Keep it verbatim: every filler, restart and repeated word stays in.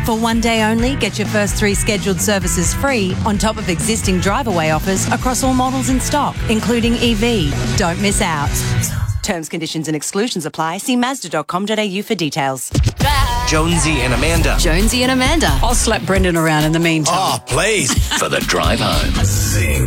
For one day only, get your first three scheduled services free on top of existing drive-away offers across all models in stock, including E V. Don't miss out. Terms, conditions and exclusions apply. See Mazda dot com dot a u for details. Jonesy and Amanda. Jonesy and Amanda. I'll slap Brendan around in the meantime. Oh, please. For the drive home. Sing.